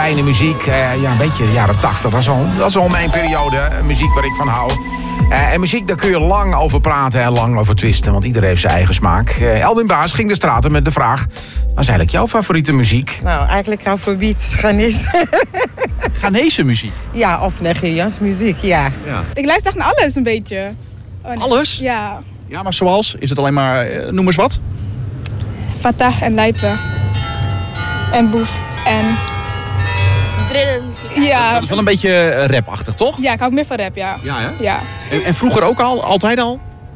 fijne muziek. Een beetje de jaren 80. Dat is al mijn periode. Muziek waar ik van hou. En muziek, daar kun je lang over praten en lang over twisten. Want iedereen heeft zijn eigen smaak. Elwin Baas ging de straten met de vraag: wat is eigenlijk jouw favoriete muziek? Nou, eigenlijk Afrobeat, Ghanese. Ghanese muziek? Ja, of Nigeriaanse muziek, ja. Ik luister echt naar alles een beetje. Alles? Ja. Ja, maar zoals? Is het alleen maar, noem eens wat? Fatah en Lijpen. En Boef. En... Drillermuziek. Ja. Dat is wel een beetje rapachtig, toch? Ja, ik hou meer van rap, ja. Ja, hè? Ja. En vroeger ook al? Altijd al?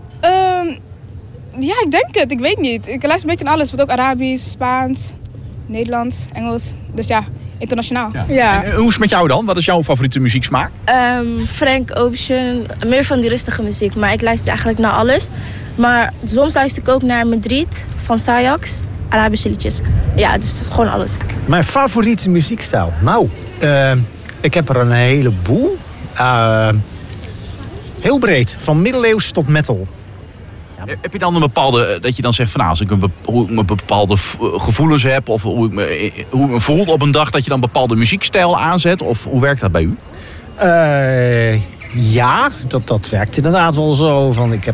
Ja, ik denk het. Ik weet niet. Ik luister een beetje naar alles. Wat ook Arabisch, Spaans, Nederlands, Engels. Dus ja, internationaal. Ja. En hoe is het met jou dan? Wat is jouw favoriete muzieksmaak? Frank Ocean, meer van die rustige muziek. Maar ik luister eigenlijk naar alles. Maar soms luister ik ook naar Madrid van Sayax. Arabische liedjes. Ja, dus dat is gewoon alles. Mijn favoriete muziekstijl? Nou, ik heb er een heleboel. Heel breed, van middeleeuws tot metal. Heb je dan een bepaalde, dat je dan zegt van nou, als ik hoe ik bepaalde gevoelens heb of hoe ik me voel op een dag, dat je dan bepaalde muziekstijl aanzet? Of hoe werkt dat bij u? Ja, dat werkt inderdaad wel zo. Van, ik heb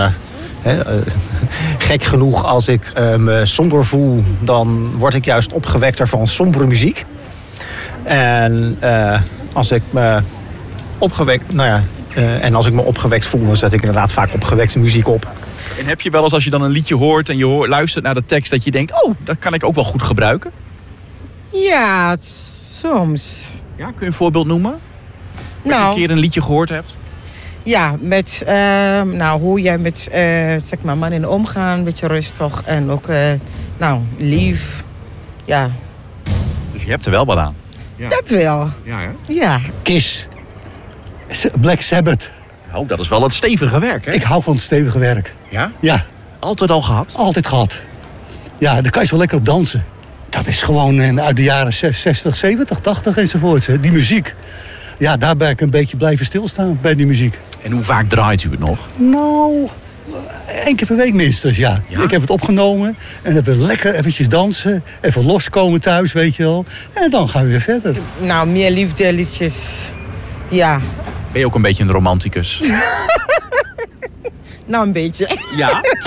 gek genoeg, als ik me somber voel, dan word ik juist opgewekter van sombere muziek. En als ik me opgewekt voel, dan zet ik inderdaad vaak opgewekte muziek op. En heb je wel eens, als je dan een liedje hoort en je luistert naar de tekst, dat je denkt, oh, dat kan ik ook wel goed gebruiken? Ja, soms. Ja, kun je een voorbeeld noemen? Dat je een keer een liedje gehoord hebt? Ja, met hoe jij met zeg maar mannen omgaan, een beetje rustig en ook lief. Ja. Dus je hebt er wel wat aan? Ja. Dat wel. Ja, hè? Ja. Kiss. Black Sabbath. Oh, dat is wel het stevige werk, hè? Ik hou van het stevige werk. Ja? Ja. Altijd al gehad? Altijd gehad. Ja, daar kan je zo lekker op dansen. Dat is gewoon uit de jaren 60, 70, 80 enzovoort. Die muziek. Ja, daar ben ik een beetje blijven stilstaan bij die muziek. En hoe vaak draait u het nog? Nou, 1 keer per week minstens, ja. Ik heb het opgenomen en dan ben lekker eventjes dansen. Even loskomen thuis, weet je wel. En dan gaan we weer verder. Nou, meer liefdeliedjes. Ja. Ben je ook een beetje een romanticus? Nou, een beetje. Ja?